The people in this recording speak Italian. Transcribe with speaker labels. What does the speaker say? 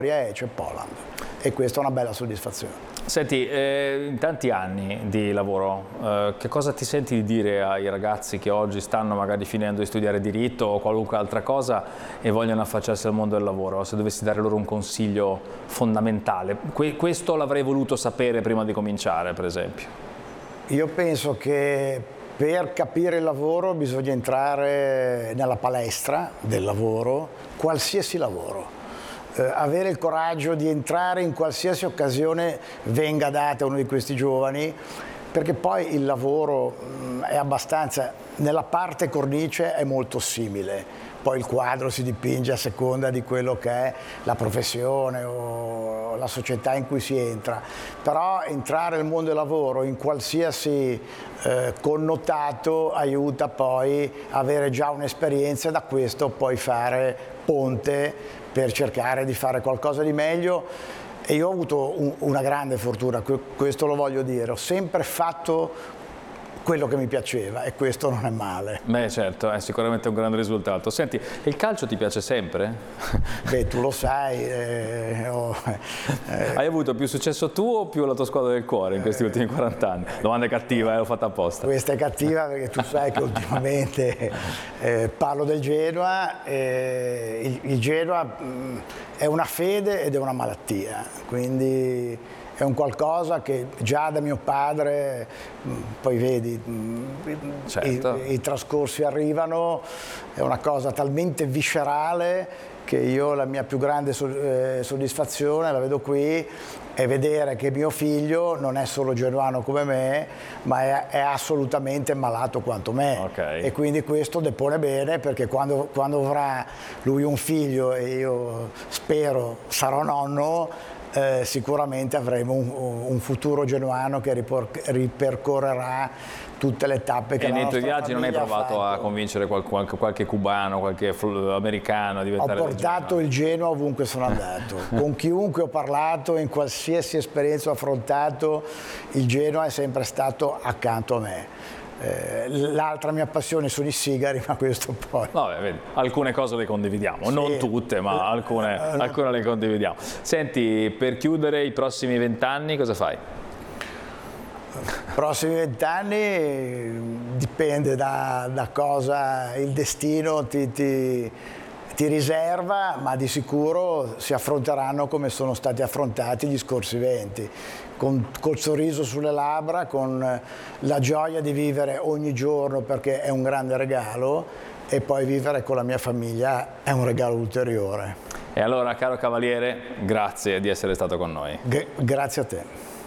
Speaker 1: e c'è Poland, e questa è una bella soddisfazione.
Speaker 2: Senti, in tanti anni di lavoro, che cosa ti senti di dire ai ragazzi che oggi stanno magari finendo di studiare diritto o qualunque altra cosa e vogliono affacciarsi al mondo del lavoro? Se dovessi dare loro un consiglio fondamentale, questo l'avrei voluto sapere prima di cominciare, per esempio.
Speaker 1: Io penso che per capire il lavoro bisogna entrare nella palestra del lavoro, qualsiasi lavoro. Avere il coraggio di entrare in qualsiasi occasione venga data a uno di questi giovani, perché poi il lavoro è abbastanza, nella parte cornice è molto simile, poi il quadro si dipinge a seconda di quello che è la professione o la società in cui si entra, però entrare nel mondo del lavoro in qualsiasi connotato aiuta poi a avere già un'esperienza e da questo poi fare ponte per cercare di fare qualcosa di meglio. E io ho avuto una grande fortuna, questo lo voglio dire, ho sempre fatto quello che mi piaceva e questo non è male.
Speaker 2: Beh certo, è sicuramente un grande risultato. Senti, il calcio ti piace sempre?
Speaker 1: Beh, tu lo sai.
Speaker 2: Hai avuto più successo tu o più la tua squadra del cuore in questi ultimi 40 anni? Domanda cattiva, l'ho fatta apposta.
Speaker 1: Questa è cattiva perché tu sai che ultimamente parlo del Genoa, il Genoa è una fede ed è una malattia, quindi è un qualcosa che già da mio padre, poi vedi, certo, i trascorsi arrivano, è una cosa talmente viscerale che io la mia più grande soddisfazione, la vedo qui, è vedere che mio figlio non è solo genuano come me, ma è assolutamente malato quanto me.
Speaker 2: Okay.
Speaker 1: E quindi questo depone bene, perché quando avrà lui un figlio e io spero sarò nonno, sicuramente avremo un futuro genuano che ripercorrerà tutte le tappe che la nostra famiglia ha fatto. E nei tuoi viaggi
Speaker 2: non hai provato a convincere qualche cubano, qualche americano a diventare
Speaker 1: Ho portato il Genoa ovunque sono andato, con chiunque ho parlato, in qualsiasi esperienza ho affrontato, il Genoa è sempre stato accanto a me. L'altra mia passione sono i sigari, ma questo poi...
Speaker 2: Vabbè, vedi, alcune cose le condividiamo, sì, non tutte, ma alcune le condividiamo. Senti, per chiudere i prossimi 20 anni cosa fai?
Speaker 1: Prossimi 20 anni dipende da cosa il destino ti riserva, ma di sicuro si affronteranno come sono stati affrontati gli scorsi 20, col sorriso sulle labbra, con la gioia di vivere ogni giorno perché è un grande regalo, e poi vivere con la mia famiglia è un regalo ulteriore.
Speaker 2: E allora, caro Cavaliere, grazie di essere stato con noi.
Speaker 1: Grazie a te.